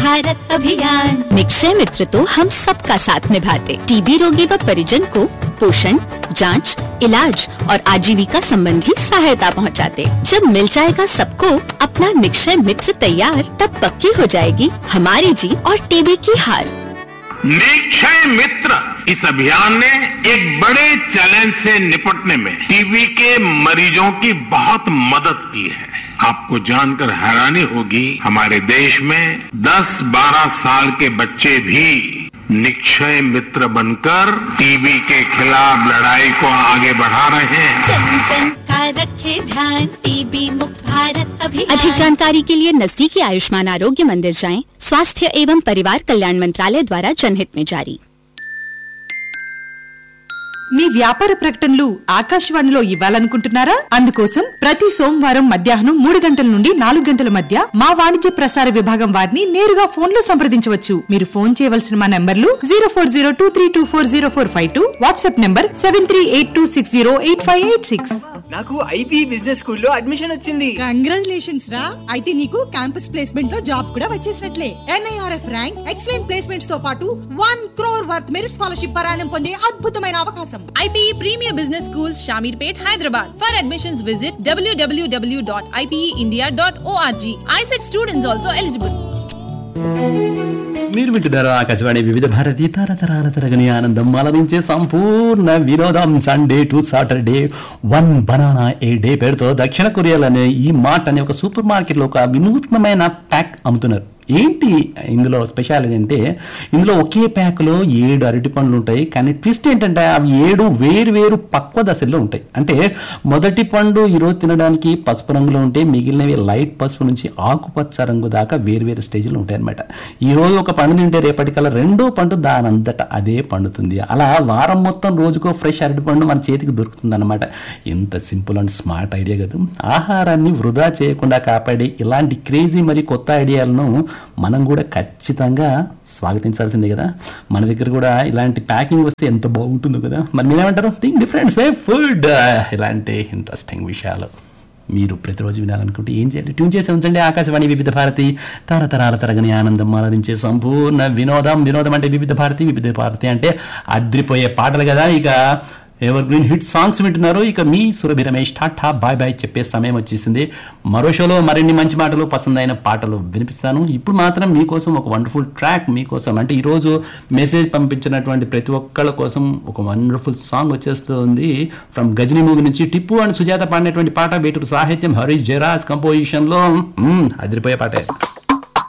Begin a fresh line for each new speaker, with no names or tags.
भारत अभियान। निक्षय मित्र तो हम सबका साथ निभाते, टीबी रोगी व परिजन को पोषण, जांच, इलाज और आजीविका संबंधी सहायता पहुंचाते। जब मिल जाएगा सबको अपना निक्षय मित्र तैयार, तब पक्की हो जाएगी हमारी जीत और टीबी की हार।
निक्षय मित्र इस अभियान ने एक बड़े चैलेंज से निपटने में टीबी के मरीजों की बहुत मदद की है। आपको जानकर हैरानी होगी, हमारे देश में 10-12 साल के बच्चे भी निक्षय मित्र बनकर टीबी के खिलाफ लड़ाई को आगे बढ़ा रहे हैं।
जन जन का रखे ध्यान, टीबी मुक्त भारत अभियान। अधिक जानकारी के लिए नजदीकी आयुष्मान आरोग्य मंदिर जाएं। स्वास्थ्य एवं परिवार कल्याण मंत्रालय द्वारा जनहित में जारी।
మీ వ్యాపార ప్రకటనలు ఆకాశవాణిలో ఇవ్వాలనుకుంటున్నారా? అందుకోసం ప్రతి సోమవారం మధ్యాహ్నం 3 గంటల నుండి 4 గంటల మధ్య మా వాణిజ్య ప్రసార విభాగం వారిని నేరుగా ఫోన్ లో సంప్రదించవచ్చు. మీరు ఫోన్ చేయవలసిన మా నంబర్లు 0402324045, వాట్సాప్ నంబర్ 7382608586.
నాకు ఐపీ బిజినెస్ స్కూల్లో అడ్మిషన్ వచ్చింది.
కంగ్రాచులేషన్స్ రా. అయితే నీకు క్యాంపస్ ప్లేస్మెంట్ లో జాబ్ కూడా వచ్చేసినట్లే. ఎన్ఐఆర్ఎఫ్ ర్యాంక్, ఎక్సలెంట్ ప్లేస్మెంట్స్ తో పాటు 1 crore వర్త్ మెరిట్ స్కాలర్షిప్ పరాయణం పొందే అద్భుతమైన అవకాశం.
IPE Premier Business Schools, Shamirpet, Hyderabad. For admissions, visit www.ipeindia.org. ICET students also eligible.
మీరు వింటున్నారు ఆకాశవాణి వివిధ భారతి తరతరాల తరగని ఆనందం అలరించే సంపూర్ణ వినోదం. Sunday to Saturday 1 banana A day పేరుతో దక్షిణ కొరియాలోనే ఈ మార్ట్ అనే ఒక సూపర్ మార్కెట్లో ఒక వినూత్నమైన ప్యాక్ అమ్ముతున్నారు. ఏంటి ఇందులో స్పెషాలిటీ అంటే, ఇందులో ఒకే ప్యాక్లో 7 అరటి పండ్లు ఉంటాయి. కానీ ట్విస్ట్ ఏంటంటే అవి 7 వేరు పక్వ దశల్లో ఉంటాయి. అంటే మొదటి పండు ఈరోజు తినడానికి పసుపు రంగులో ఉంటే మిగిలినవి లైట్ పసుపు నుంచి ఆకుపచ్చ రంగు దాకా వేరు స్టేజ్లో ఉంటాయి అనమాట. ఈరోజు ఒక పండు తింటే రేపటికల్లా రెండో పండు దానంతట అదే పండుతుంది. అలా వారం మొత్తం రోజుకో ఫ్రెష్ అరటి పండు మన చేతికి దొరుకుతుంది అనమాట. ఎంత సింపుల్ అండ్ స్మార్ట్ ఐడియా కదా. ఆహారాన్ని వృధా చేయకుండా కాపాడే ఇలాంటి క్రేజీ మరియు కొత్త ఐడియాలను మనం కూడా ఖచ్చితంగా స్వాగతించాల్సిందే కదా. మన దగ్గర కూడా ఇలాంటి ప్యాకింగ్ వస్తే ఎంత బాగుంటుందో కదా. మరి మీరేమంటారు? Think different, safe food. ఇలాంటి ఇంట్రెస్టింగ్ విషయాలు మీరు ప్రతిరోజు వినాలనుకుంటే ఏం చేయాలి? ట్యూన్ చేసి ఉంచండి ఆకాశవాణి వివిధ భారతి తరతరాల తరగని ఆనందం అలరించే సంపూర్ణ వినోదం అంటే వివిధ భారతి అంటే అద్రిపోయే పాటలు కదా. ఇక ఎవర్ గ్రీన్ హిట్ సాంగ్స్ వింటున్నారు. ఇక మీ సురభి రమేష్ టాటా బాయ్ బాయ్ చెప్పే సమయం వచ్చేసింది. మరో షోలో మరిన్ని మంచి మాటలు, పసందైన పాటలు వినిపిస్తాను. ఇప్పుడు మాత్రం మీకోసం ఒక వండర్ఫుల్ ట్రాక్ మీకోసం, అంటే ఈరోజు మెసేజ్ పంపించినటువంటి ప్రతి ఒక్కళ్ళ కోసం ఒక వండర్ఫుల్ సాంగ్ వచ్చేస్తుంది. ఫ్రమ్ గజనీ మూవీ నుంచి టిప్పు అండ్ సుజాత పాడినటువంటి పాట, బేటూరు సాహిత్యం, హరీష్ జయరాజ్ కంపోజిషన్లో అదిరిపోయే పాటే.